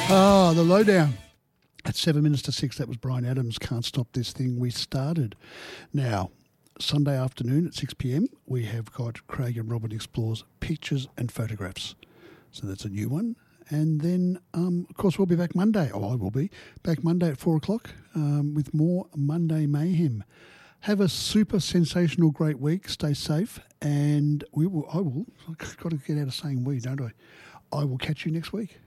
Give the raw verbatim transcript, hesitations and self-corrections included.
Oh, the lowdown. At seven minutes to six, that was Brian Adams, Can't Stop This Thing We Started. Now, Sunday afternoon at six p.m, we have got Craig and Robin Explores Pictures and Photographs. So that's a new one. And then, um, of course, we'll be back Monday. Oh, I will be. Back Monday at four o'clock um, with more Monday Mayhem. Have a super sensational great week. Stay safe. And we will, I will, I've got to get out of saying we, don't I? I will catch you next week.